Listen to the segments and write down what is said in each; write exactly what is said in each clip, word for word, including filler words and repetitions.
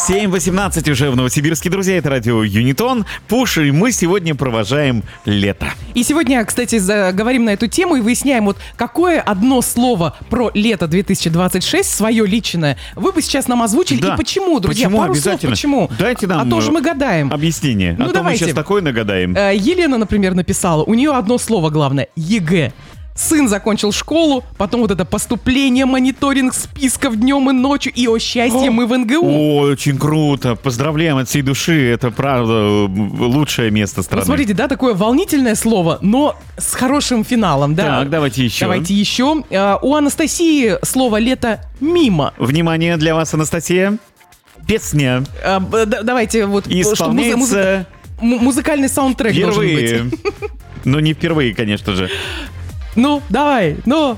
семь восемнадцать уже в Новосибирске, друзья. Это радио Юнитон. Пуш, и мы сегодня провожаем лето. И сегодня, кстати, говорим на эту тему и выясняем, вот какое одно слово про лето две тысячи двадцать шесть, свое личное, вы бы сейчас нам озвучили. Да. И почему, друзья? Почему? Пару Обязательно. слов почему. Дайте нам а то же мы гадаем. Объяснение. Ну, а давайте. то мы сейчас такое нагадаем. Елена, например, написала, у нее одно слово главное – ЕГЭ. Сын закончил школу, потом вот это поступление, мониторинг списков днем и ночью, и, о счастье, мы в эн гэ у. О, очень круто. Поздравляем от всей души. Это, правда, лучшее место страны. Вот смотрите, да, такое волнительное слово, но с хорошим финалом, да. Так, давайте еще. Давайте еще. У Анастасии слово «лето» мимо. Внимание для вас, Анастасия. Песня. А, давайте вот... Исполняется... Музы... Музыкальный саундтрек впервые. должен быть. Но не впервые, конечно же. Ну, давай, ну.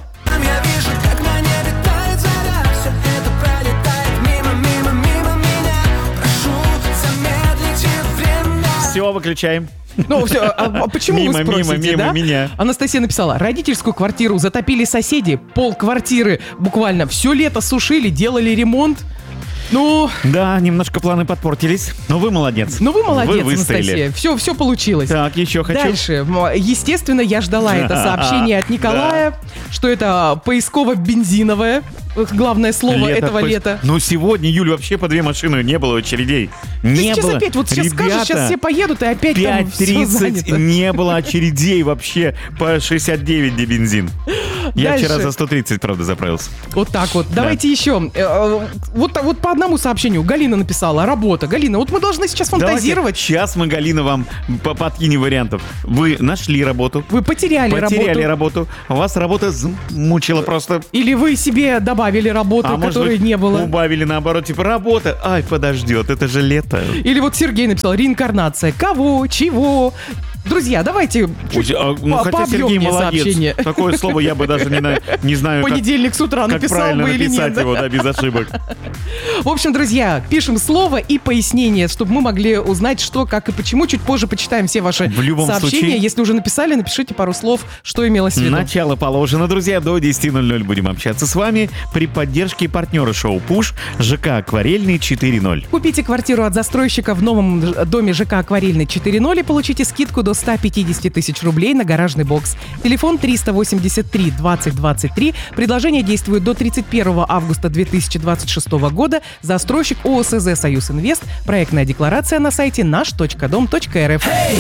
Все, выключаем. Ну, все, а, а почему мимо, вы спросите, мимо, мимо да? меня. Анастасия написала, родительскую квартиру затопили соседи, пол квартиры буквально все лето сушили, делали ремонт. Ну... Да, немножко планы подпортились, но вы молодец. Ну вы молодец, вы Анастасия. Все, все получилось. Так, еще хочу. Дальше. Естественно, я ждала это сообщение от Николая, что это поисково-бензиновое. Главное слово лето, этого поиск... лета. Ну, сегодня, Юль, вообще по две машины не было очередей. Не сейчас было. опять, вот сейчас Ребята, скажешь, сейчас все поедут, и опять там все занято. не было очередей вообще по шестьдесят девять, где бензин. Я Дальше. вчера за сто тридцать, правда, заправился. Вот так вот. Да. Давайте еще. Вот, вот по одному сообщению Галина написала. Работа. Галина, вот мы должны сейчас фантазировать. Давайте, сейчас мы, Галина, вам подкинем вариантов. Вы нашли работу. Вы потеряли, потеряли работу. работу. Вас работа мучила просто. Или вы себе добавили работу, а которой может быть, не было. Убавили наоборот, типа работа. Ай, подождет, это же лето. Или вот Сергей написал, реинкарнация. Кого? Чего? Друзья, давайте чуть а, ну, по- хотя Сергей молодец. сообщение. Такое слово я бы даже не, на, не знаю, Понедельник с утра как, как написал правильно бы или написать нет. его, да, без ошибок. В общем, друзья, пишем слово и пояснение, чтобы мы могли узнать, что, как и почему. Чуть позже почитаем все ваши В любом сообщения. случае, Если уже написали, напишите пару слов, что имелось в виду. Начало положено, друзья. До десять ноль ноль будем общаться с вами при поддержке партнера шоу «Пуш» ЖК «Акварельный» четыре ноль. Купите квартиру от застройщика в новом доме ЖК «Акварельный» четыре ноль и получите скидку до сто пятьдесят тысяч рублей на гаражный бокс. Телефон триста восемьдесят три двадцать двадцать три. Предложение действует до тридцать первого августа две тысячи двадцать шестого года. Застройщик ООСЗ «Союз Инвест». Проектная декларация на сайте наш точка дом точка эр эф.